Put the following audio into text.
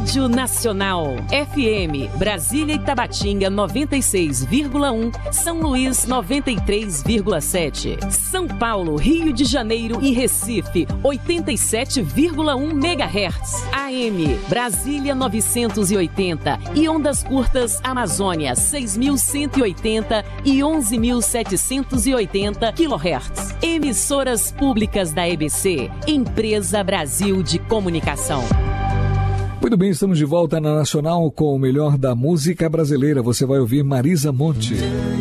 Rádio Nacional. FM, Brasília e Tabatinga 96,1, São Luís 93,7, São Paulo, Rio de Janeiro e Recife 87,1 MHz. AM, Brasília 980 e ondas curtas Amazônia 6.180 e 11.780 kHz. Emissoras públicas da EBC, Empresa Brasil de Comunicação. Muito bem, estamos de volta na Nacional com o melhor da música brasileira. Você vai ouvir Marisa Monte.